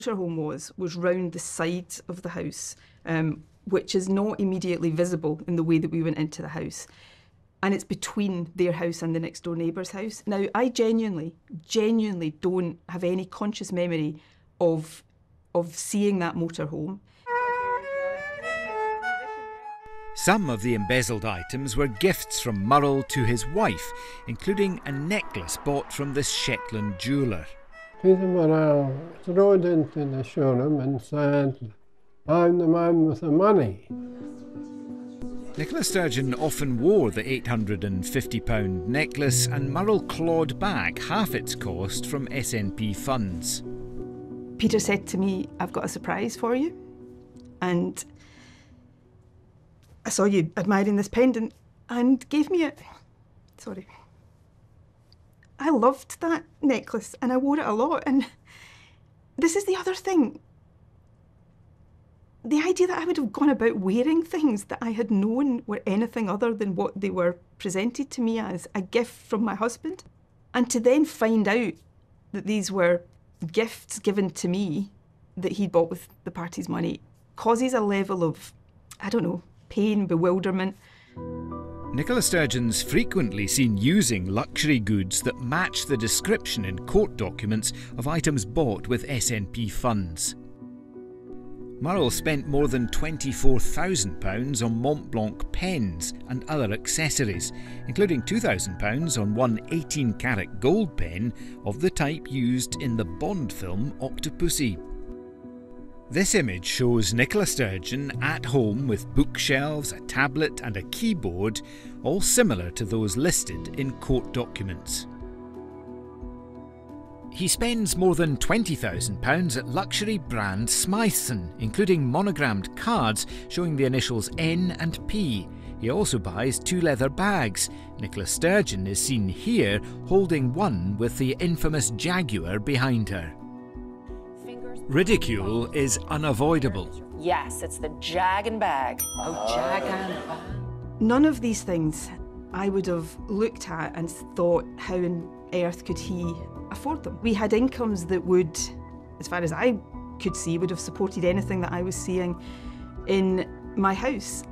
Home was round the side of the house, which is not immediately visible in the way that we went into the house. And it's between their house and the next door neighbour's house. Now, I genuinely don't have any conscious memory of seeing that motorhome. Some of the embezzled items were gifts from Murrell to his wife, including a necklace bought from this Shetland jeweller. Peter Murrell strode into the showroom and said, "I'm the man with the money." Nicola Sturgeon often wore the £850 necklace, and Murrell clawed back half its cost from SNP funds. Peter said to me, "I've got a surprise for you. And I saw you admiring this pendant," and gave me it. Sorry. I loved that necklace and I wore it a lot, and this is the other thing. The idea that I would have gone about wearing things that I had known were anything other than what they were presented to me as, a gift from my husband, and to then find out that these were gifts given to me that he'd bought with the party's money, causes a level of, I don't know, pain, bewilderment. Nicola Sturgeon's frequently seen using luxury goods that match the description in court documents of items bought with SNP funds. Murrell spent more than £24,000 on Mont Blanc pens and other accessories, including £2,000 on one 18-carat gold pen of the type used in the Bond film Octopussy. This image shows Nicola Sturgeon at home with bookshelves, a tablet and a keyboard, all similar to those listed in court documents. He spends more than £20,000 at luxury brand Smythson, including monogrammed cards showing the initials N and P. He also buys 2 leather bags. Nicola Sturgeon is seen here holding one with the infamous Jaguar behind her. Ridicule is unavoidable. Yes, it's the Jag and Bag. Oh, Jag and Bag. None of these things I would have looked at and thought, how on earth could he afford them? We had incomes that would, as far as I could see, would have supported anything that I was seeing in my house.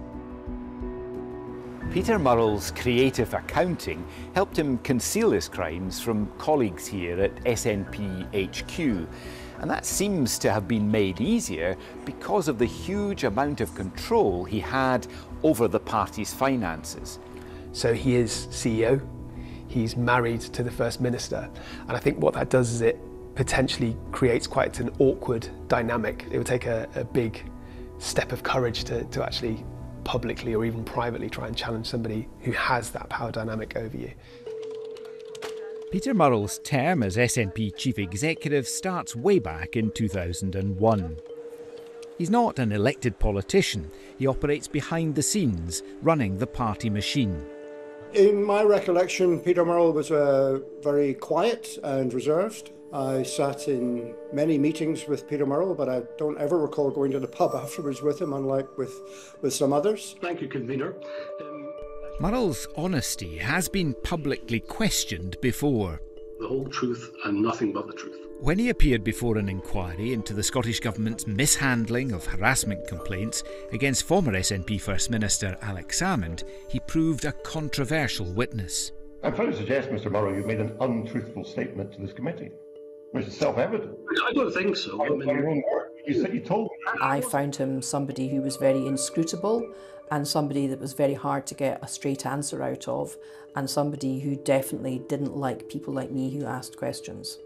Peter Murrell's creative accounting helped him conceal his crimes from colleagues here at SNP HQ. And that seems to have been made easier because of the huge amount of control he had over the party's finances. So he is CEO, he's married to the First Minister, and I think what that does is it potentially creates quite an awkward dynamic. It would take a big step of courage to actually publicly or even privately try and challenge somebody who has that power dynamic over you. Peter Murrell's term as SNP Chief Executive starts way back in 2001. He's not an elected politician. He operates behind the scenes, running the party machine. In my recollection, Peter Murrell was very quiet and reserved. I sat in many meetings with Peter Murrell, but I don't ever recall going to the pub afterwards with him, unlike with some others. Thank you, Convener. Murrell's honesty has been publicly questioned before. The whole truth and nothing but the truth. When he appeared before an inquiry into the Scottish Government's mishandling of harassment complaints against former SNP First Minister Alex Salmond, he proved a controversial witness. I'm trying to suggest, Mr Murrell, you've made an untruthful statement to this committee, which is self-evident. I don't think so. By your own word. You said you told me. I found him somebody who was very inscrutable and somebody that was very hard to get a straight answer out of, and somebody who definitely didn't like people like me who asked questions.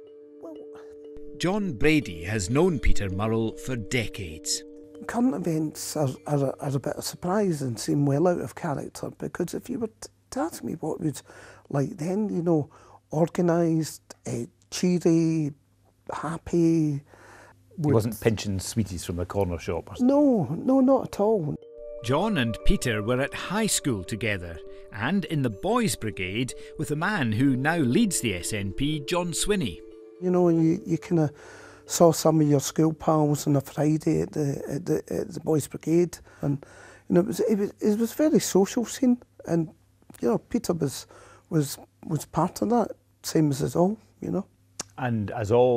John Brady has known Peter Murrell for decades. Current events are a bit of a surprise and seem well out of character, because if you were to ask me what it was like then, you know, organised, cheery, happy. He wasn't pinching sweeties from the corner shop or something? No, not at all. John and Peter were at high school together and in the Boys Brigade with a man who now leads the SNP, John Swinney. You know, you kind of saw some of your school pals on a Friday at the Boys Brigade, and you know it was a very social scene, and you know Peter was part of that, same as us all, you know. And as all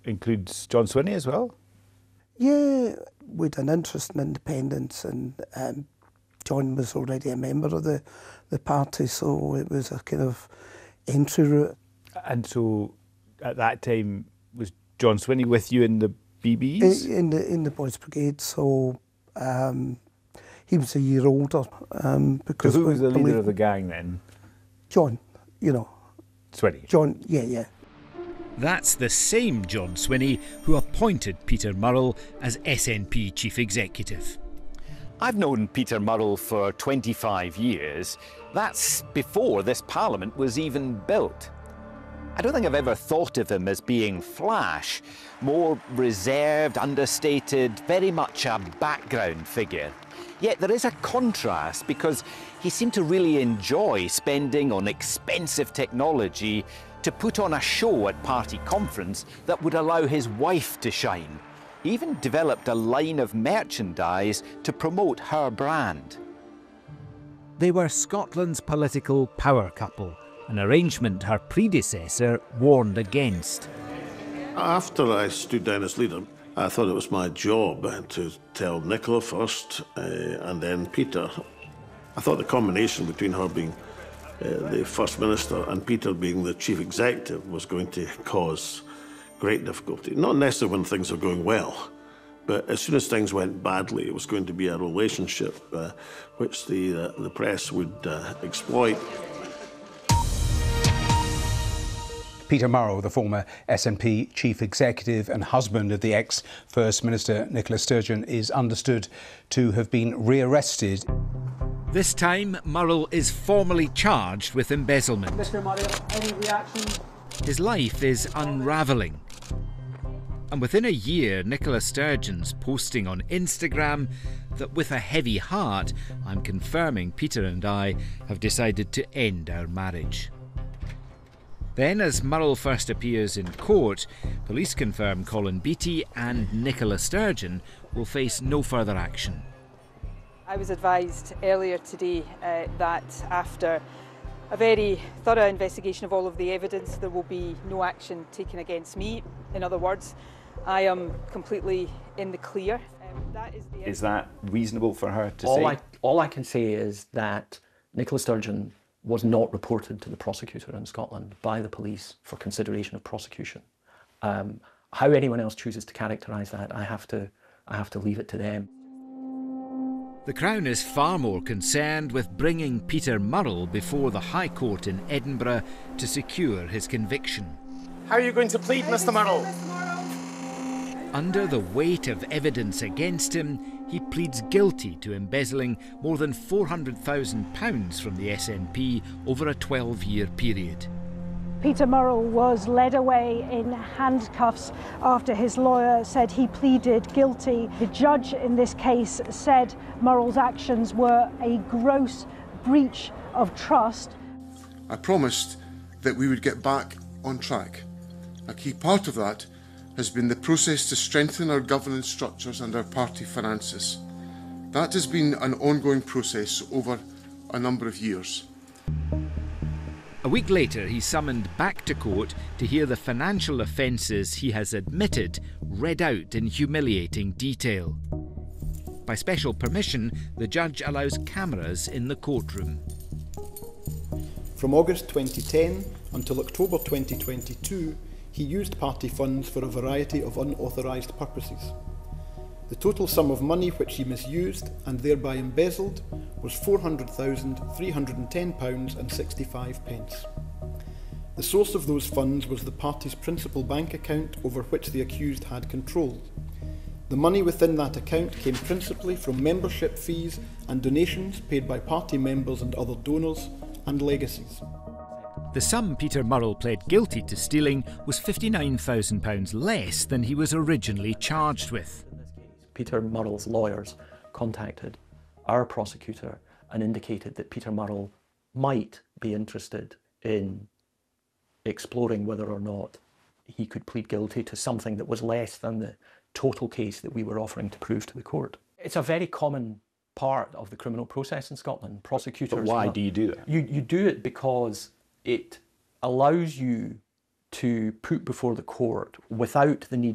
includes John Swinney as well? Yeah, we had an interest in independence, and John was already a member of the party, so it was a kind of entry route. And so at that time, was John Swinney with you in the BBs? In the Boys Brigade, so he was a year older. Because so who was the leader of the gang then? John, you know. Swinney? John, yeah. That's the same John Swinney who appointed Peter Murrell as SNP Chief Executive. I've known Peter Murrell for 25 years. That's before this Parliament was even built. I don't think I've ever thought of him as being flash, more reserved, understated, very much a background figure. Yet there is a contrast because he seemed to really enjoy spending on expensive technology to put on a show at party conference that would allow his wife to shine. He even developed a line of merchandise to promote her brand. They were Scotland's political power couple, an arrangement her predecessor warned against. After I stood down as leader, I thought it was my job to tell Nicola first and then Peter. I thought the combination between her being the First Minister and Peter being the Chief Executive was going to cause great difficulty. Not necessarily when things are going well, but as soon as things went badly, it was going to be a relationship which the press would exploit. Peter Murrell, the former SNP Chief Executive and husband of the ex-First Minister Nicola Sturgeon, is understood to have been rearrested. This time, Murrell is formally charged with embezzlement. Mr. Murrell, any reaction? His life is unravelling. And within a year, Nicola Sturgeon's posting on Instagram that with a heavy heart, I'm confirming Peter and I have decided to end our marriage. Then, as Murrell first appears in court, police confirm Colin Beattie and Nicola Sturgeon will face no further action. I was advised earlier today that after a very thorough investigation of all of the evidence, there will be no action taken against me. In other words, I am completely in the clear. Is that reasonable for her to say? All I can say is that Nicola Sturgeon was not reported to the prosecutor in Scotland by the police for consideration of prosecution. How anyone else chooses to characterise that, I have to leave it to them. The Crown is far more concerned with bringing Peter Murrell before the High Court in Edinburgh to secure his conviction. How are you going to plead, Mr. Murrell? Under the weight of evidence against him, he pleads guilty to embezzling more than £400,000 from the SNP over a 12-year period. Peter Murrell was led away in handcuffs after his lawyer said he pleaded guilty. The judge in this case said Murrell's actions were a gross breach of trust. I promised that we would get back on track. A key part of that has been the process to strengthen our governance structures and our party finances. That has been an ongoing process over a number of years. A week later, he's summoned back to court to hear the financial offences he has admitted read out in humiliating detail. By special permission, the judge allows cameras in the courtroom. From August 2010 until October 2022, he used party funds for a variety of unauthorised purposes. The total sum of money which he misused and thereby embezzled was £400,310.65. The source of those funds was the party's principal bank account over which the accused had control. The money within that account came principally from membership fees and donations paid by party members and other donors, and legacies. The sum Peter Murrell pled guilty to stealing was £59,000 less than he was originally charged with. Peter Murrell's lawyers contacted our prosecutor and indicated that Peter Murrell might be interested in exploring whether or not he could plead guilty to something that was less than the total case that we were offering to prove to the court. It's a very common part of the criminal process in Scotland. Prosecutors... But why do you do that? You do it because it allows you to put before the court without the need